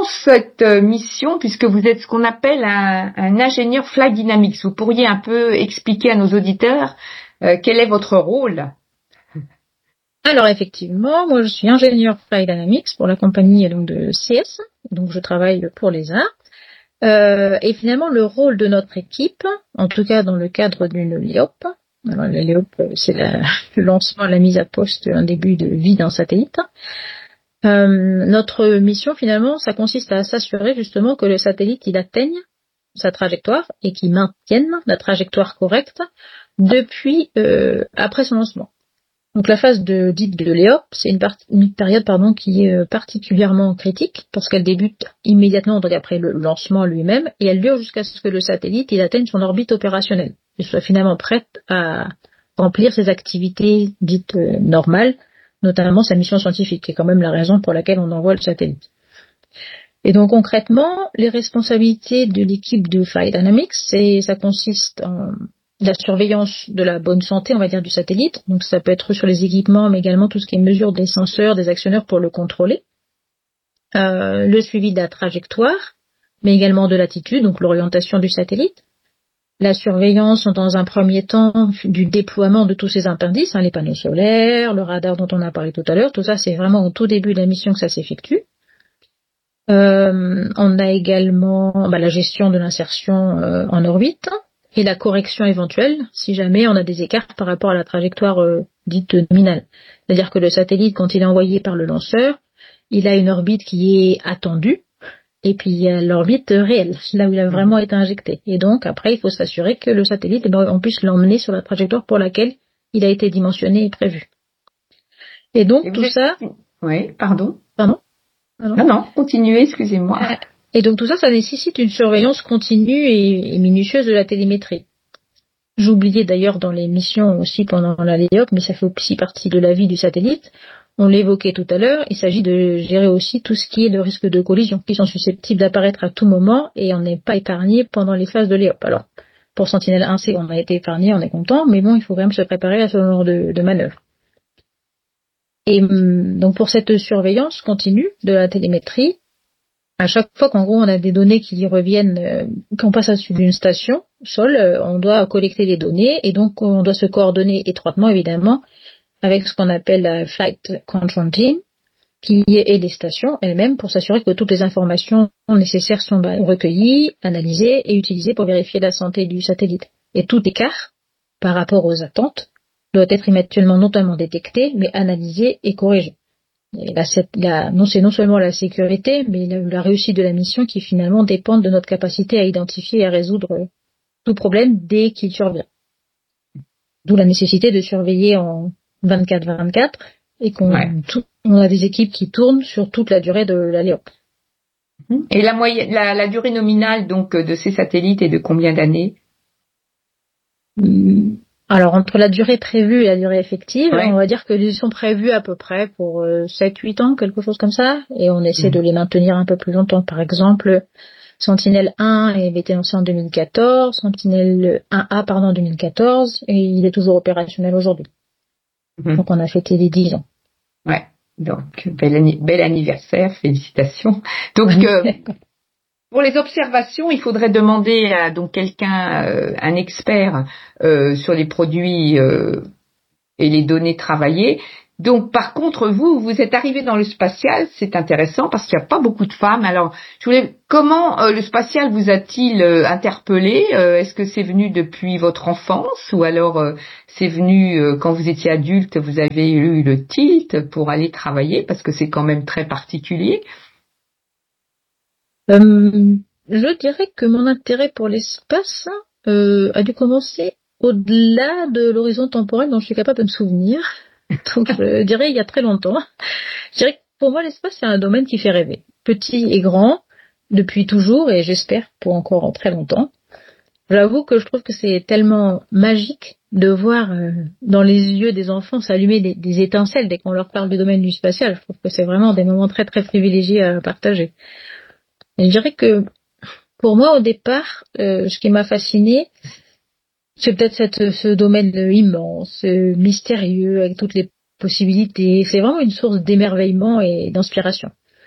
cette mission, puisque vous êtes ce qu'on appelle un ingénieur Flight Dynamics, vous pourriez un peu expliquer à nos auditeurs quel est votre rôle? Alors effectivement, moi je suis ingénieur Flight Dynamics pour la compagnie donc de CS, donc je travaille pour l'ESA. Et finalement le rôle de notre équipe, en tout cas dans le cadre d'une LEOP, alors la LEOP c'est le lancement, la mise à poste, un début de vie d'un satellite. Notre mission finalement, ça consiste à s'assurer justement que le satellite il atteigne sa trajectoire et qu'il maintienne la trajectoire correcte depuis après son lancement. Donc la phase dite de LEOP, c'est une période qui est particulièrement critique parce qu'elle débute immédiatement donc après le lancement lui-même et elle dure jusqu'à ce que le satellite il atteigne son orbite opérationnelle et soit finalement prête à remplir ses activités dites normales, notamment sa mission scientifique, qui est quand même la raison pour laquelle on envoie le satellite. Et donc concrètement, les responsabilités de l'équipe de Flight Dynamics, ça consiste en la surveillance de la bonne santé, on va dire, du satellite. Donc ça peut être sur les équipements, mais également tout ce qui est mesure des senseurs, des actionneurs pour le contrôler. Le suivi de la trajectoire, mais également de l'attitude, donc l'orientation du satellite. La surveillance, dans un premier temps, du déploiement de tous ces indices, les panneaux solaires, le radar dont on a parlé tout à l'heure. Tout ça, c'est vraiment au tout début de la mission que ça s'effectue. On a également la gestion de l'insertion en orbite et la correction éventuelle si jamais on a des écarts par rapport à la trajectoire dite nominale. C'est-à-dire que le satellite, quand il est envoyé par le lanceur, il a une orbite qui est attendue et puis il y a l'orbite réelle, là où il a vraiment été injecté. Et donc après, il faut s'assurer que le satellite, on puisse l'emmener sur la trajectoire pour laquelle il a été dimensionné et prévu. Et donc tout ça... Oui, pardon. Pardon. Non, continuez, excusez-moi. Et donc tout ça, ça nécessite une surveillance continue et minutieuse de la télémétrie. J'oubliais d'ailleurs dans les missions aussi pendant la LEOP, mais ça fait aussi partie de la vie du satellite. On l'évoquait tout à l'heure, il s'agit de gérer aussi tout ce qui est le risque de collision, qui sont susceptibles d'apparaître à tout moment et on n'est pas épargné pendant les phases de LEOP. Alors, pour Sentinelle-1C, on a été épargné, on est content, mais bon, il faut quand même se préparer à ce genre de manœuvre. Et donc pour cette surveillance continue de la télémétrie, à chaque fois qu'en gros on a des données qui y reviennent, qu'on passe au-dessus d'une station sol, on doit collecter les données et donc on doit se coordonner étroitement évidemment avec ce qu'on appelle la Flight Control Team et les stations elles-mêmes pour s'assurer que toutes les informations nécessaires sont recueillies, analysées et utilisées pour vérifier la santé du satellite. Et tout écart par rapport aux attentes doit être éventuellement notamment détecté, mais analysé et corrigé. Et c'est non seulement la sécurité, mais la réussite de la mission qui finalement dépend de notre capacité à identifier et à résoudre tout problème dès qu'il survient. D'où la nécessité de surveiller en 24/24 et qu'on a des équipes qui tournent sur toute la durée de la LEOP. Et la durée nominale donc de ces satellites est de combien d'années? Alors, entre la durée prévue et la durée effective, on va dire qu'ils sont prévus à peu près pour 7-8 ans, quelque chose comme ça, et on essaie de les maintenir un peu plus longtemps. Par exemple, Sentinelle-1 avait été lancé en 2014, Sentinelle-1A, en 2014, et il est toujours opérationnel aujourd'hui. Donc, on a fêté les 10 ans. Ouais, donc, bel anniversaire, félicitations. Donc, pour les observations, il faudrait demander à donc quelqu'un, un expert sur les produits et les données travaillées. Donc, par contre, vous êtes arrivé dans le spatial, c'est intéressant parce qu'il n'y a pas beaucoup de femmes. Alors, comment le spatial vous a-t-il interpellé? Est-ce que c'est venu depuis votre enfance ou alors c'est venu quand vous étiez adulte, vous avez eu le tilt pour aller travailler parce que c'est quand même très particulier? Je dirais que mon intérêt pour l'espace a dû commencer au-delà de l'horizon temporel dont je suis capable de me souvenir. Donc je dirais il y a très longtemps. Je dirais que pour moi l'espace c'est un domaine qui fait rêver. Petit et grand, depuis toujours et j'espère pour encore très longtemps. J'avoue que je trouve que c'est tellement magique de voir dans les yeux des enfants s'allumer des étincelles dès qu'on leur parle du domaine du spatial. Je trouve que c'est vraiment des moments très très privilégiés à partager. Et je dirais que pour moi au départ, ce qui m'a fasciné, c'est peut-être ce domaine immense, mystérieux, avec toutes les possibilités. C'est vraiment une source d'émerveillement et d'inspiration.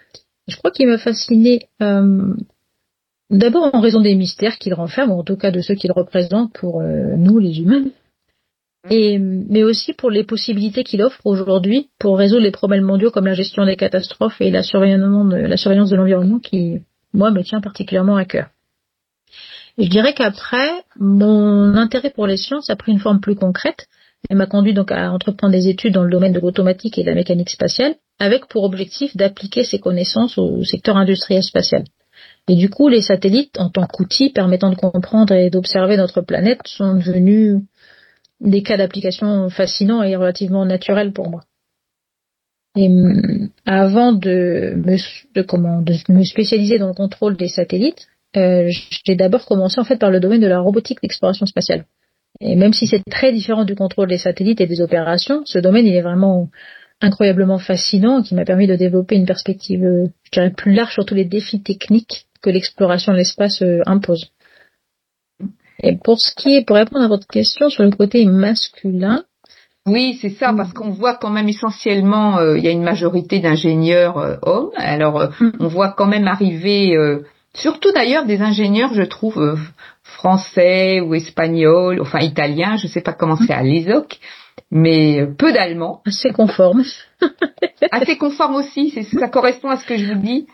Je crois qu'il m'a fasciné d'abord en raison des mystères qu'il renferme, ou en tout cas de ceux qu'il représente pour nous les humains, mais aussi pour les possibilités qu'il offre aujourd'hui pour résoudre les problèmes mondiaux comme la gestion des catastrophes et la surveillance de l'environnement qui, moi, me tient particulièrement à cœur. Et je dirais qu'après, mon intérêt pour les sciences a pris une forme plus concrète et m'a conduit donc à entreprendre des études dans le domaine de l'automatique et de la mécanique spatiale, avec pour objectif d'appliquer ces connaissances au secteur industriel spatial. Et du coup, les satellites, en tant qu'outils permettant de comprendre et d'observer notre planète, sont devenus des cas d'application fascinants et relativement naturels pour moi. Et avant de me spécialiser dans le contrôle des satellites, j'ai d'abord commencé en fait par le domaine de la robotique d'exploration spatiale. Et même si c'est très différent du contrôle des satellites et des opérations, ce domaine il est vraiment incroyablement fascinant, qui m'a permis de développer une perspective, je dirais, plus large sur tous les défis techniques que l'exploration de l'espace impose. Et pour répondre à votre question sur le côté masculin. Oui, c'est ça, parce qu'on voit quand même essentiellement, il y a une majorité d'ingénieurs hommes. Alors, on voit quand même arriver, surtout d'ailleurs des ingénieurs, je trouve, français ou espagnols, enfin italiens, je sais pas comment c'est à l'ESOC, mais peu d'Allemands. Assez conforme. Assez conforme aussi, ça correspond à ce que je vous dis.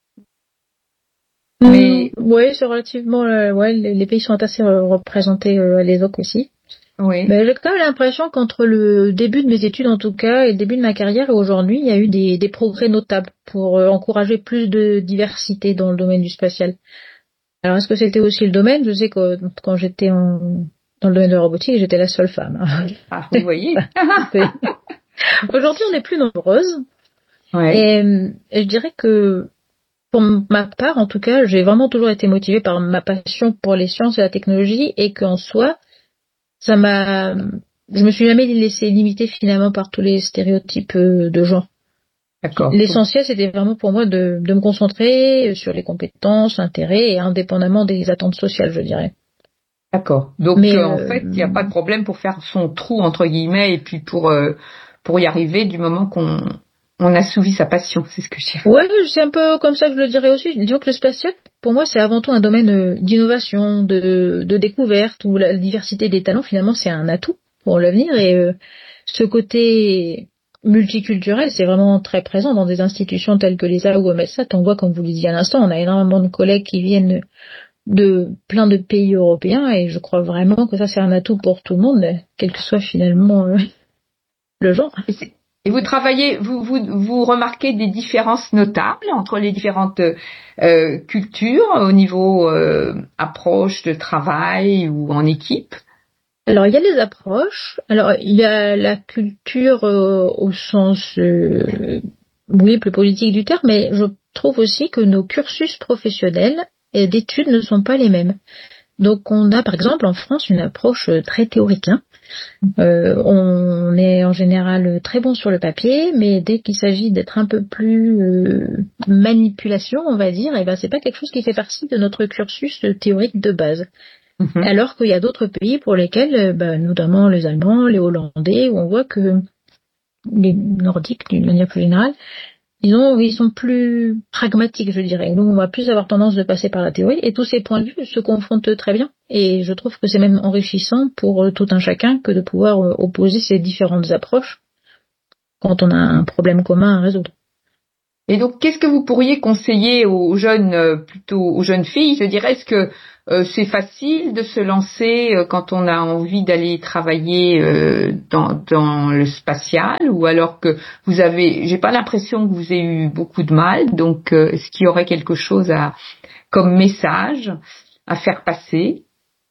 Mais oui, c'est relativement, les pays sont assez représentés à l'ESOC aussi. Oui. Mais j'ai quand même l'impression qu'entre le début de mes études en tout cas et le début de ma carrière et aujourd'hui, il y a eu des progrès notables pour encourager plus de diversité dans le domaine du spatial. Alors est-ce que c'était aussi le domaine? Je sais que quand j'étais dans le domaine de la robotique, j'étais la seule femme. Ah, vous voyez. Aujourd'hui, on est plus nombreuses. Ouais. Et je dirais que pour ma part, en tout cas, j'ai vraiment toujours été motivée par ma passion pour les sciences et la technologie et qu'en soi, je me suis jamais laissée limiter finalement par tous les stéréotypes de genre. D'accord. L'essentiel, c'était vraiment pour moi de me concentrer sur les compétences, l'intérêt et indépendamment des attentes sociales, je dirais. D'accord. Donc, en fait, il n'y a pas de problème pour faire son trou, entre guillemets, et puis pour y arriver du moment qu'on assouvit sa passion, c'est ce que je dirais. Ouais, c'est un peu comme ça que je le dirais aussi. Disons que le spatial, pour moi, c'est avant tout un domaine d'innovation, de découverte, où la diversité des talents, finalement, c'est un atout pour l'avenir. Et ce côté multiculturel, c'est vraiment très présent dans des institutions telles que l'ESA ou EMETSAT. On voit, comme vous le disiez à l'instant, on a énormément de collègues qui viennent de plein de pays européens, et je crois vraiment que ça, c'est un atout pour tout le monde, quel que soit finalement le genre. Et vous travaillez, vous remarquez des différences notables entre les différentes cultures au niveau approche de travail ou en équipe? Alors, il y a les approches. Alors, il y a la culture au sens, plus politique du terme, mais je trouve aussi que nos cursus professionnels et d'études ne sont pas les mêmes. Donc, on a, par exemple, en France, une approche très théorique. On est en général très bon sur le papier, mais dès qu'il s'agit d'être un peu plus manipulation, on va dire, c'est pas quelque chose qui fait partie de notre cursus théorique de base. Alors qu'il y a d'autres pays pour lesquels, notamment les Allemands, les Hollandais, où on voit que les Nordiques, d'une manière plus générale, ils sont plus pragmatiques, je dirais. Donc on va plus avoir tendance de passer par la théorie, et tous ces points de vue se confrontent très bien. Et je trouve que c'est même enrichissant pour tout un chacun que de pouvoir opposer ces différentes approches quand on a un problème commun à résoudre. Et donc, qu'est-ce que vous pourriez conseiller aux jeunes, plutôt aux jeunes filles? Je dirais, est-ce que c'est facile de se lancer quand on a envie d'aller travailler dans le spatial, ou alors que j'ai pas l'impression que vous ayez eu beaucoup de mal, donc est-ce qu'il y aurait quelque chose comme message à faire passer?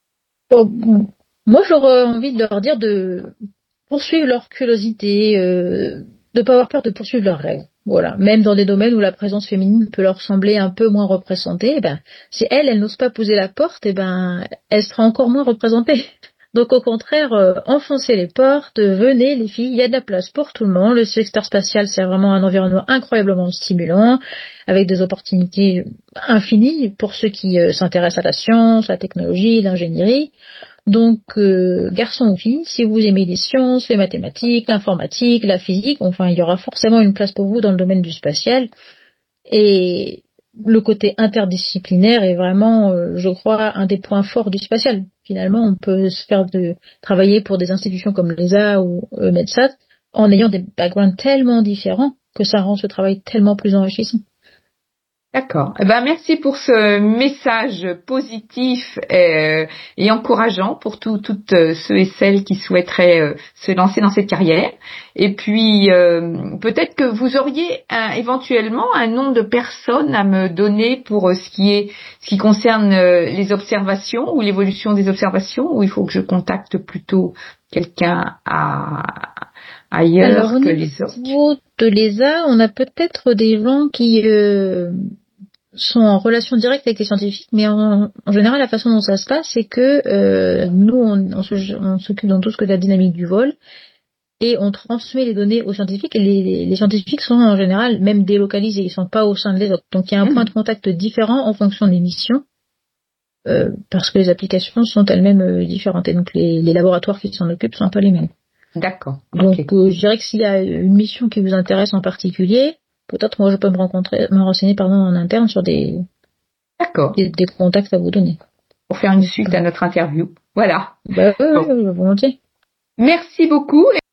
Moi, j'aurais envie de leur dire de poursuivre leur curiosité, de pas avoir peur de poursuivre leurs rêves. Voilà, même dans des domaines où la présence féminine peut leur sembler un peu moins représentée, si elle n'ose pas poser la porte, elle sera encore moins représentée. Donc au contraire, enfoncez les portes, venez les filles, il y a de la place pour tout le monde. Le secteur spatial, c'est vraiment un environnement incroyablement stimulant, avec des opportunités infinies pour ceux qui s'intéressent à la science, la technologie, l'ingénierie. Donc, garçons ou filles, si vous aimez les sciences, les mathématiques, l'informatique, la physique, il y aura forcément une place pour vous dans le domaine du spatial. Et le côté interdisciplinaire est vraiment, je crois, un des points forts du spatial. Finalement, on peut se faire travailler pour des institutions comme l'ESA ou MEDSAT en ayant des backgrounds tellement différents que ça rend ce travail tellement plus enrichissant. D'accord. Eh ben, merci pour ce message positif et encourageant pour toutes ceux et celles qui souhaiteraient se lancer dans cette carrière. Et puis, peut-être que vous auriez éventuellement un nombre de personnes à me donner pour ce qui concerne les observations ou l'évolution des observations, ou il faut que je contacte plutôt quelqu'un ailleurs que les autres. Au niveau de l'ESA, on a peut-être des gens qui sont en relation directe avec les scientifiques, mais en général, la façon dont ça se passe, c'est que nous, on s'occupe dans tout ce que est la dynamique du vol, et on transmet les données aux scientifiques, et les scientifiques sont en général même délocalisés, ils sont pas au sein de l'ESA. Donc il y a un point de contact différent en fonction des missions, parce que les applications sont elles-mêmes différentes, et donc les laboratoires qui s'en occupent sont pas les mêmes. D'accord. Donc je dirais que s'il y a une mission qui vous intéresse en particulier, peut-être moi je peux me renseigner en interne sur des contacts à vous donner. Pour faire une suite à notre interview. Voilà. Volontiers. Merci beaucoup.